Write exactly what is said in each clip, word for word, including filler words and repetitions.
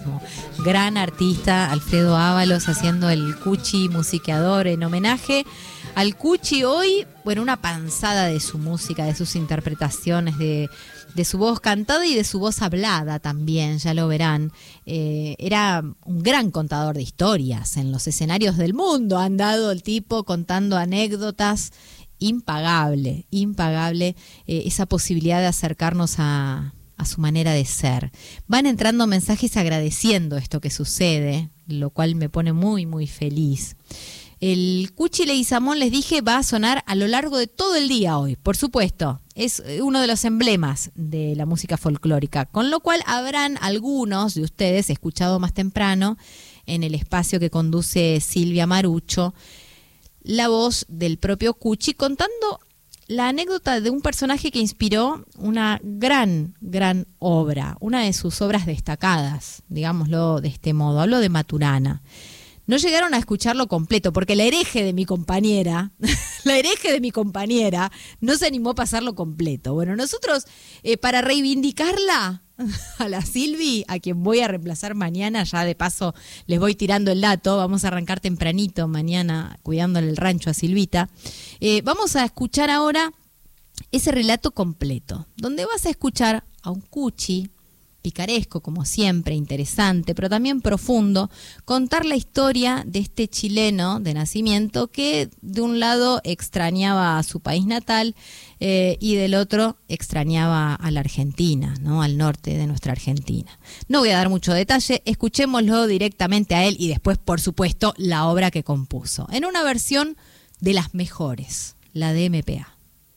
Gran artista, Alfredo Ábalos, haciendo el Cuchi musiqueador en homenaje al Cuchi. Hoy, bueno, una panzada de su música, de sus interpretaciones, de, de su voz cantada y de su voz hablada también, ya lo verán. Eh, era un gran contador de historias en los escenarios del mundo. Ha andado el tipo contando anécdotas. Impagable, impagable eh, esa posibilidad de acercarnos a... a su manera de ser. Van entrando mensajes agradeciendo esto que sucede, lo cual me pone muy, muy feliz. El Cuchi Leguizamón, les dije, va a sonar a lo largo de todo el día hoy, por supuesto. Es uno de los emblemas de la música folclórica, con lo cual habrán algunos de ustedes escuchado más temprano en el espacio que conduce Silvia Marucho, la voz del propio Cuchi contando la anécdota de un personaje que inspiró una gran, gran obra, una de sus obras destacadas, digámoslo de este modo. Hablo de Maturana. No llegaron a escucharlo completo porque la hereje de mi compañera, la hereje de mi compañera no se animó a pasarlo completo. Bueno, nosotros, eh, para reivindicarla a la Silvi, a quien voy a reemplazar mañana, ya de paso les voy tirando el dato, vamos a arrancar tempranito mañana cuidándole el rancho a Silvita, eh, vamos a escuchar ahora ese relato completo, donde vas a escuchar a un Cuchi picaresco, como siempre, interesante, pero también profundo, contar la historia de este chileno de nacimiento que de un lado extrañaba a su país natal eh, y del otro extrañaba a la Argentina, ¿no? Al norte de nuestra Argentina. No voy a dar mucho detalle, escuchémoslo directamente a él y después, por supuesto, la obra que compuso, en una versión de las mejores, la de M P A.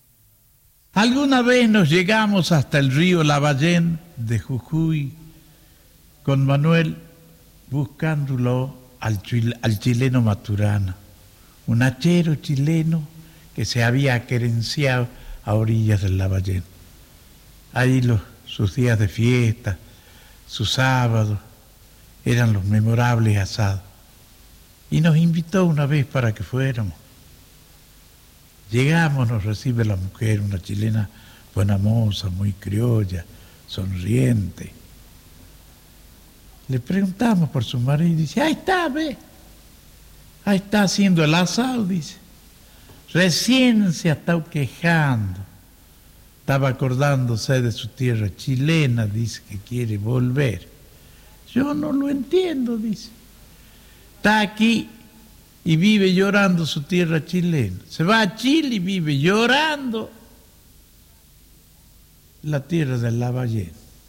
Alguna vez nos llegamos hasta el río Lavallén de Jujuy con Manuel buscándolo al, chil, al chileno Maturana, un hachero chileno que se había querenciado a orillas del Lavallén. Ahí los, sus días de fiesta, sus sábados, eran los memorables asados. Y nos invitó una vez para que fuéramos. Llegamos, nos recibe la mujer, una chilena buena moza, muy criolla, sonriente. Le preguntamos por su marido y dice, ahí está, ve, ahí está haciendo el asado, dice. Recién se ha estado quejando, estaba acordándose de su tierra chilena, dice que quiere volver. Yo no lo entiendo, dice. Está aquí y vive llorando su tierra chilena. Se va a Chile y vive llorando la tierra del Lavallén.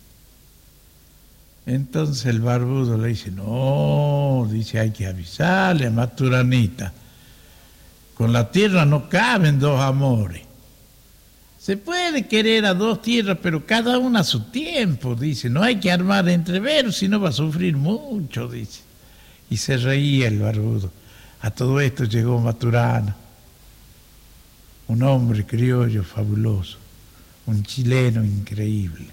Entonces el barbudo le dice, no, dice, hay que avisarle a Maturanita. Con la tierra no caben dos amores. Se puede querer a dos tierras, pero cada una a su tiempo, dice. No hay que armar entreveros, si no va a sufrir mucho, dice. Y se reía el barbudo. A todo esto llegó Maturana, un hombre criollo fabuloso, un chileno increíble.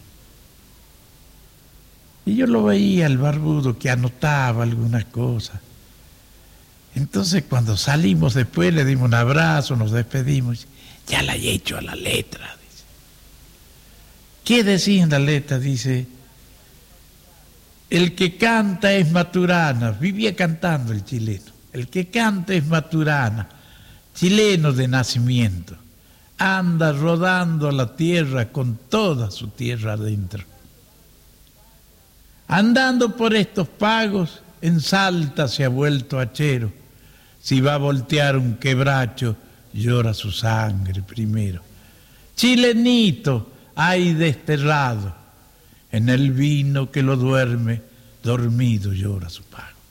Y yo lo veía, el barbudo, que anotaba algunas cosas. Entonces cuando salimos después le dimos un abrazo, nos despedimos, ya la he hecho a la letra, dice. ¿Qué decía en la letra? Dice, el que canta es Maturana, vivía cantando el chileno. El que canta es Maturana, chileno de nacimiento, anda rodando la tierra con toda su tierra adentro. Andando por estos pagos, en Salta se ha vuelto hachero. Si va a voltear un quebracho, llora su sangre primero. Chilenito hay desterrado, en el vino que lo duerme, dormido llora su pago.